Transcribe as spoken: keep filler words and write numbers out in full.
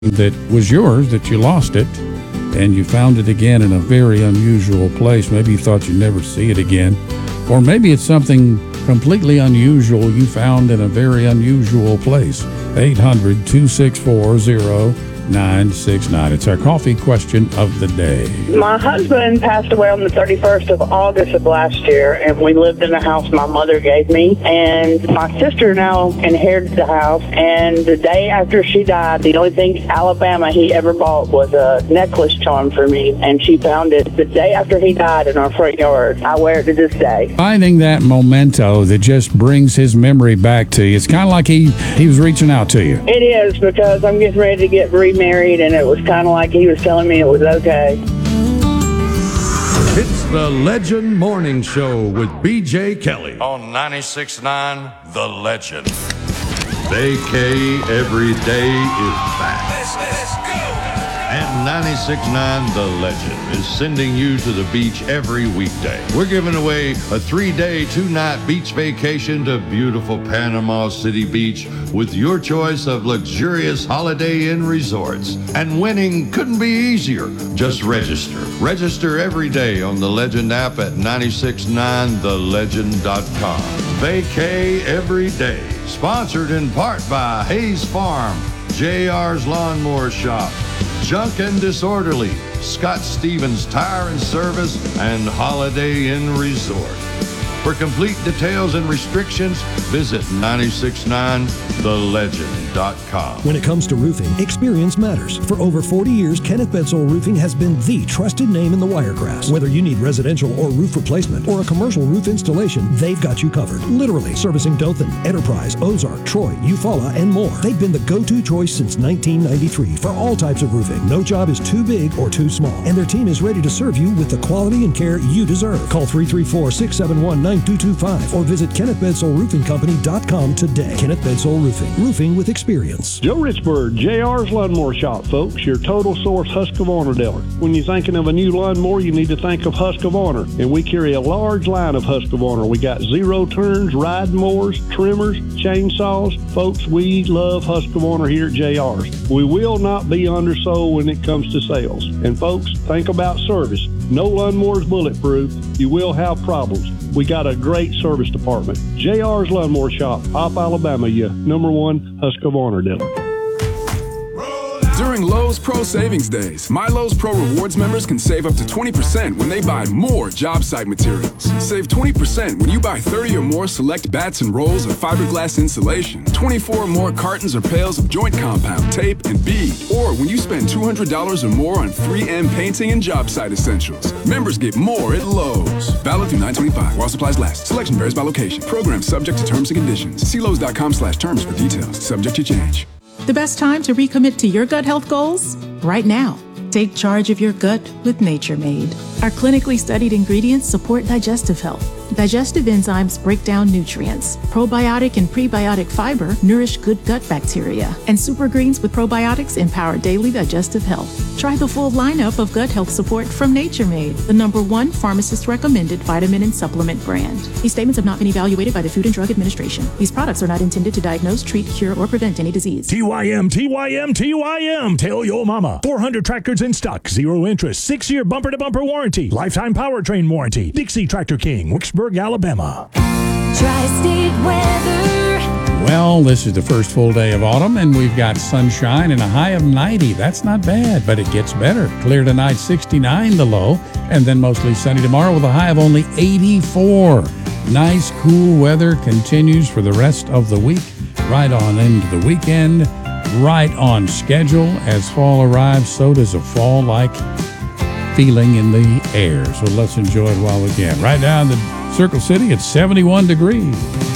that was yours, that you lost it, and you found it again in a very unusual place. Maybe you thought you'd never see it again. Or maybe it's something completely unusual you found in a very unusual place. eight hundred, two six four, zero nine six nine. It's our coffee question of the day. My husband passed away on the thirty-first of August of last year, and we lived in the house my mother gave me. And my sister now inherited the house, and the day after she died, the only thing Alabama he ever bought was a necklace charm for me, and she found it the day after he died in our front yard. I wear it to this day. Finding that memento that just brings his memory back to you. It's kind of like he, he was reaching out to you. It is, because I'm getting ready to get remarried. Married, and it was kind of like he was telling me it was okay. It's the Legend Morning Show with B J Kelly on ninety-six point nine The Legend. Vacay every day is back. Let's, let's go. And ninety-six point nine The Legend is sending you to the beach every weekday. We're giving away a three-day, two-night beach vacation to beautiful Panama City Beach with your choice of luxurious Holiday Inn resorts. And winning couldn't be easier. Just register. Register every day on the Legend app at nine six nine the legend dot com. Vacay every day. Sponsored in part by Hayes Farm, J R's Lawnmower Shop, Junk and Disorderly, Scott Stevens Tire and Service, and Holiday Inn Resort. For complete details and restrictions, visit nine six nine the legend dot com. When it comes to roofing, experience matters. For over forty years, Kenneth Bedsole Roofing has been the trusted name in the Wiregrass. Whether you need residential or roof replacement or a commercial roof installation, they've got you covered. Literally servicing Dothan, Enterprise, Ozark, Troy, Eufaula, and more. They've been the go-to choice since nineteen ninety-three for all types of roofing. No job is too big or too small, and their team is ready to serve you with the quality and care you deserve. Call three three four, six seven one, nine two two five or visit Kenneth Bedsole Roofing Company dot com today. Kenneth Bedsole Roofing. Roofing with experience. Joe Richburg, J R's Lawnmower Shop, folks, your total source Husqvarna dealer. When you're thinking of a new lawnmower, you need to think of Husqvarna, and we carry a large line of Husqvarna. We got zero turns, ride mowers, trimmers, chainsaws. Folks, we love Husqvarna here at J R's. We will not be undersold when it comes to sales. And folks, think about service. No lawnmower is bulletproof. You will have problems. We got a great service department. J R's Lawnmower Shop, Pop, Alabama, your number one Husqvarna dealer. During Lowe's Pro Savings Days, My Lowe's Pro Rewards members can save up to twenty percent when they buy more job site materials. Save twenty percent when you buy thirty or more select bats and rolls of fiberglass insulation, twenty-four or more cartons or pails of joint compound, tape, and bead, or when you spend two hundred dollars or more on three M painting and job site essentials. Members get more at Lowe's. Valid through nine twenty-five while supplies last. Selection varies by location. Program subject to terms and conditions. See Lowe's dot com slash terms for details. Subject to change. The best time to recommit to your gut health goals? Right now. Take charge of your gut with Nature Made. Our clinically studied ingredients support digestive health. Digestive enzymes break down nutrients. Probiotic and prebiotic fiber nourish good gut bacteria. And super greens with probiotics empower daily digestive health. Try the full lineup of gut health support from Nature Made, the number one pharmacist-recommended vitamin and supplement brand. These statements have not been evaluated by the Food and Drug Administration. These products are not intended to diagnose, treat, cure, or prevent any disease. T Y M, T Y M, T Y M. Tell your mama. four hundred tractors in stock, zero interest, six-year bumper-to-bumper warranty, lifetime powertrain warranty. Dixie Tractor King, Wicksburg, Alabama. Tri-State weather. Well, this is the first full day of autumn, and we've got sunshine and a high of ninety. That's not bad, but it gets better. Clear tonight, sixty-nine the low, and then mostly sunny tomorrow with a high of only eighty-four. Nice, cool weather continues for the rest of the week, right on into the weekend, right on schedule. As fall arrives, so does a fall-like feeling in the air. So let's enjoy it while we can. Right now in the Circle City, it's seventy-one degrees.